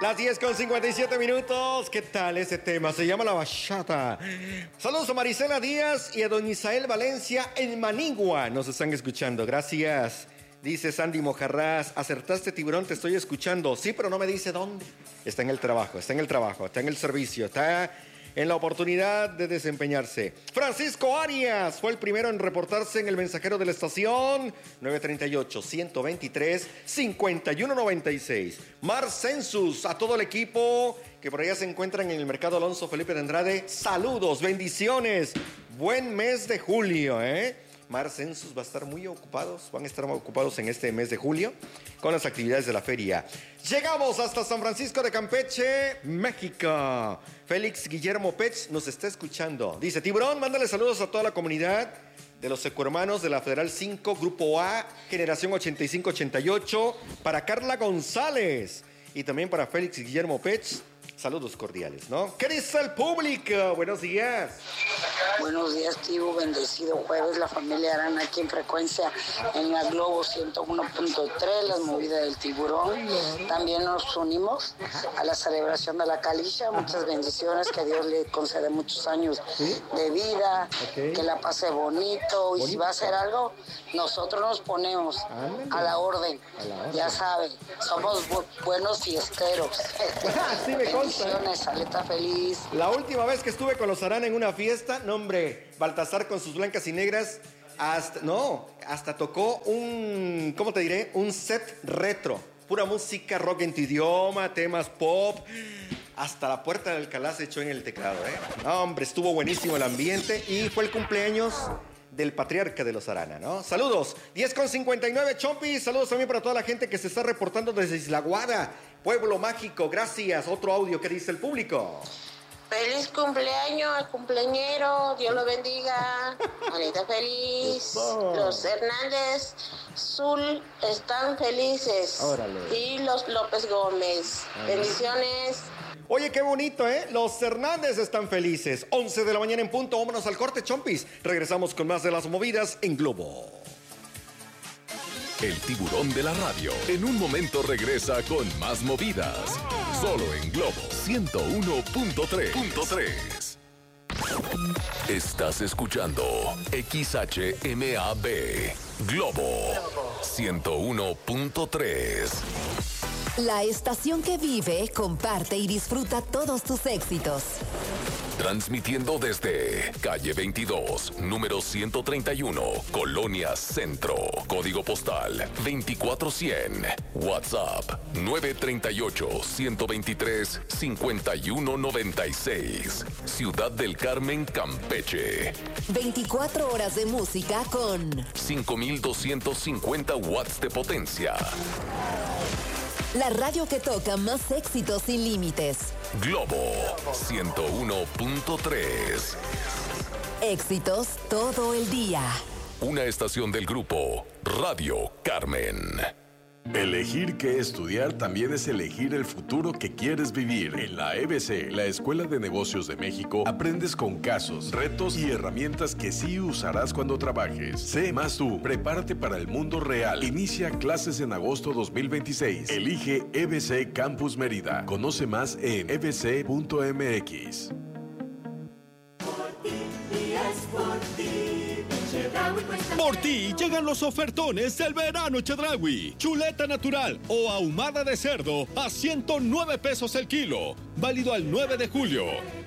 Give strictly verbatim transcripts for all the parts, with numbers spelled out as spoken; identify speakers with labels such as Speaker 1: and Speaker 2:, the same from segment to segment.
Speaker 1: Las diez con cincuenta y siete minutos. ¿Qué tal ese tema? Se llama la bachata. Saludos a Marisela Díaz y a don Isael Valencia en Manigua. Nos están escuchando. Gracias. Dice Sandy Mojarrás, acertaste, tiburón, te estoy escuchando. Sí, pero no me dice dónde. Está en el trabajo, está en el trabajo, está en el servicio, está en la oportunidad de desempeñarse. Francisco Arias fue el primero en reportarse en el mensajero de la estación. nueve treinta y ocho, ciento veintitrés, cincuenta y uno noventa y seis. Mar Census, a todo el equipo que por allá se encuentran en el mercado Alonso Felipe de Andrade. Saludos, bendiciones. Buen mes de julio, ¿eh? Mar Census va a estar muy ocupados, van a estar muy ocupados en este mes de julio con las actividades de la feria. Llegamos hasta San Francisco de Campeche, México. Félix Guillermo Pech nos está escuchando. Dice, tiburón, mándale saludos a toda la comunidad de los ecohermanos de la Federal cinco, Grupo A, Generación ochenta y cinco ochenta y ocho, para Carla González y también para Félix Guillermo Pech. Saludos cordiales, ¿no? ¿Qué dice el público? Buenos días.
Speaker 2: Buenos días, Tibu. Bendecido jueves. La familia Arana aquí en frecuencia en la Globo ciento uno punto tres, las movidas del tiburón. También nos unimos a la celebración de la Calisha. Muchas bendiciones. Que Dios le concede muchos años de vida. Okay. Que la pase bonito. bonito. Y si va a hacer algo, nosotros nos ponemos a la orden. A la orden. Ya saben, somos bu- buenos fiesteros.
Speaker 1: Sí, me consta.
Speaker 2: Aleta feliz.
Speaker 1: La última vez que estuve con los Arana en una fiesta, no hombre, Baltasar con sus blancas y negras, hasta, no, hasta tocó un, ¿cómo te diré? Un set retro, pura música rock en tu idioma, temas pop, hasta la Puerta de Alcalá se echó en el teclado, ¿eh? No, hombre, estuvo buenísimo el ambiente y fue el cumpleaños del patriarca de los Arana, ¿no? Saludos, diez con cincuenta y nueve, Chompis, saludos también para toda la gente que se está reportando desde Isla Guada, Pueblo Mágico, gracias. Otro audio que dice el público.
Speaker 3: Feliz cumpleaños al cumpleañero, Dios lo bendiga, Anita feliz, Eso. Los Hernández Zul están felices. Órale. Y los López Gómez, Ay. bendiciones.
Speaker 1: Oye, qué bonito, ¿eh? Los Hernández están felices. once de la mañana en punto, vámonos al corte, Chompis. Regresamos con más de las movidas en Globo.
Speaker 4: El tiburón de la radio. En un momento regresa con más movidas. Solo en Globo ciento uno punto tres. Estás escuchando X H M A B Globo ciento uno punto tres.
Speaker 5: La estación que vive, comparte y disfruta todos tus éxitos.
Speaker 4: Transmitiendo desde calle veintidós, número ciento treinta y uno, Colonia Centro. Código postal veinticuatro cien. WhatsApp nueve treinta y ocho, ciento veintitrés, cincuenta y uno noventa y seis. Ciudad del Carmen, Campeche.
Speaker 5: veinticuatro horas de música con
Speaker 4: cinco mil doscientos cincuenta watts de potencia.
Speaker 5: La radio que toca más éxitos sin límites.
Speaker 4: Globo ciento uno punto tres.
Speaker 5: Éxitos todo el día.
Speaker 4: Una estación del grupo Radio Carmen.
Speaker 6: Elegir qué estudiar también es elegir el futuro que quieres vivir. En la E B C, la Escuela de Negocios de México, aprendes con casos, retos y herramientas que sí usarás cuando trabajes. Sé más tú, prepárate para el mundo real. Inicia clases en agosto dos mil veintiséis. Elige E B C Campus Mérida. Conoce más en e b c punto m x.
Speaker 7: Por ti llegan los ofertones del verano Chedraui. Chuleta natural o ahumada de cerdo a ciento nueve pesos el kilo. Válido al nueve de julio.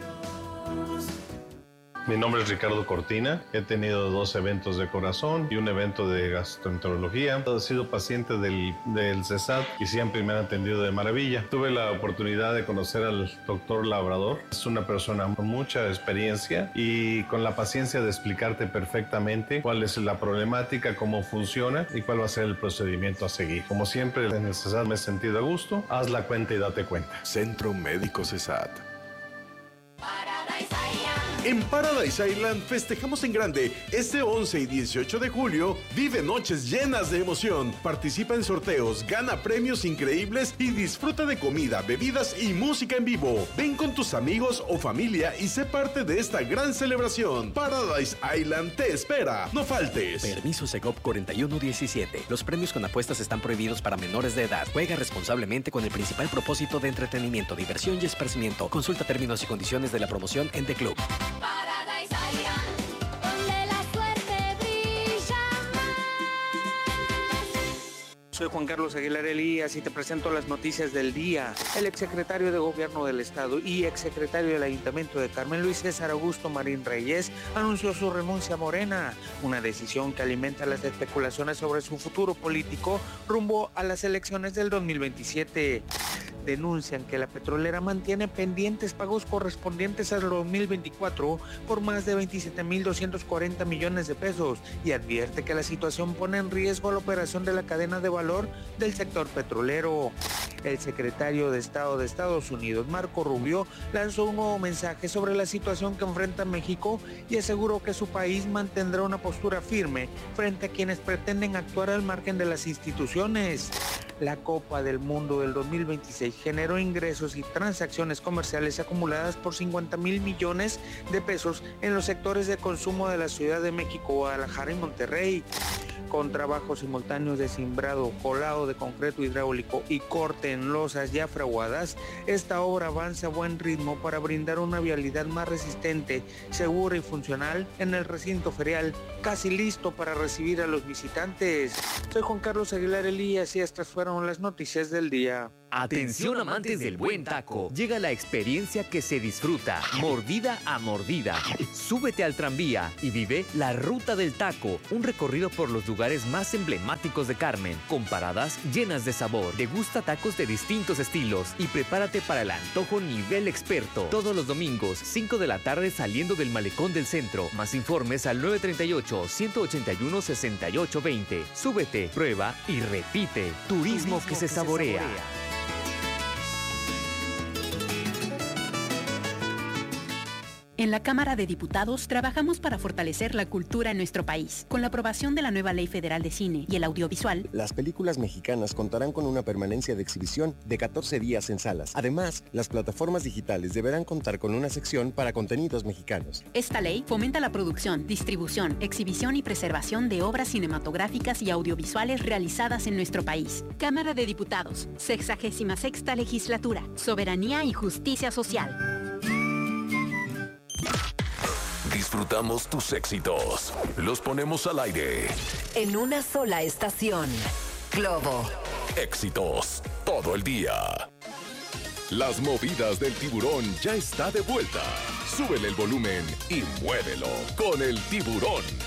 Speaker 8: Mi nombre es Ricardo Cortina, he tenido dos eventos de corazón y un evento de gastroenterología. He sido paciente del, del CESAT y siempre me han atendido de maravilla. Tuve la oportunidad de conocer al doctor Labrador. Es una persona con mucha experiencia y con la paciencia de explicarte perfectamente cuál es la problemática, cómo funciona y cuál va a ser el procedimiento a seguir. Como siempre en el CESAT me he sentido a gusto. Haz la cuenta y date cuenta.
Speaker 6: Centro Médico CESAT.
Speaker 9: Paradise I am.
Speaker 6: En Paradise Island festejamos en grande. Este once y dieciocho de julio, vive noches llenas de emoción. Participa en sorteos, gana premios increíbles y disfruta de comida, bebidas y música en vivo. Ven con tus amigos o familia y sé parte de esta gran celebración. Paradise Island te espera. No faltes.
Speaker 9: Permiso Segov cuarenta y uno diecisiete. Los premios con apuestas están prohibidos para menores de edad. Juega responsablemente con el principal propósito de entretenimiento, diversión y esparcimiento. Consulta términos y condiciones de la promoción en The Club.
Speaker 10: Paradise Island, donde la suerte brilla más.
Speaker 11: Soy Juan Carlos Aguilar Elías y te presento las noticias del día. El exsecretario de Gobierno del Estado y exsecretario del Ayuntamiento de Carmen, Luis César Augusto Marín Reyes, anunció su renuncia a Morena, una decisión que alimenta las especulaciones sobre su futuro político rumbo a las elecciones del dos mil veintisiete. Denuncian que la petrolera mantiene pendientes pagos correspondientes al dos mil veinticuatro por más de veintisiete mil doscientos cuarenta millones de pesos y advierte que la situación pone en riesgo la operación de la cadena de valor del sector petrolero. El secretario de Estado de Estados Unidos, Marco Rubio, lanzó un nuevo mensaje sobre la situación que enfrenta México y aseguró que su país mantendrá una postura firme frente a quienes pretenden actuar al margen de las instituciones. La Copa del Mundo del dos mil veintiséis generó ingresos y transacciones comerciales acumuladas por cincuenta mil millones de pesos en los sectores de consumo de la Ciudad de México, Guadalajara y Monterrey. Con trabajos simultáneos de cimbrado, colado de concreto hidráulico y corte en losas ya fraguadas, esta obra avanza a buen ritmo para brindar una vialidad más resistente, segura y funcional en el recinto ferial, casi listo para recibir a los visitantes. Soy Juan Carlos Aguilar Elías y estas fueron las noticias del día.
Speaker 12: Atención amantes del buen taco, llega la experiencia que se disfruta, mordida a mordida. Súbete al tranvía y vive la Ruta del Taco, un recorrido por los lugares más emblemáticos de Carmen, con paradas llenas de sabor. Degusta tacos de distintos estilos y prepárate para el antojo nivel experto. Todos los domingos, cinco de la tarde saliendo del Malecón del Centro. Más informes al nueve tres ocho, uno ocho uno, seis ocho dos cero. Súbete, prueba y repite. Turismo, Turismo que, se, que saborea. se saborea.
Speaker 13: En la Cámara de Diputados trabajamos para fortalecer la cultura en nuestro país. Con la aprobación de la nueva Ley Federal de Cine y el Audiovisual,
Speaker 14: las películas mexicanas contarán con una permanencia de exhibición de catorce días en salas. Además, las plataformas digitales deberán contar con una sección para contenidos mexicanos.
Speaker 13: Esta ley fomenta la producción, distribución, exhibición y preservación de obras cinematográficas y audiovisuales realizadas en nuestro país. Cámara de Diputados, sexagésima sexta legislatura, soberanía y justicia social.
Speaker 4: Disfrutamos tus éxitos. Los ponemos al aire.
Speaker 5: En una sola estación. Globo.
Speaker 4: Éxitos todo el día. Las movidas del tiburón ya está de vuelta. Súbele el volumen y muévelo con el tiburón.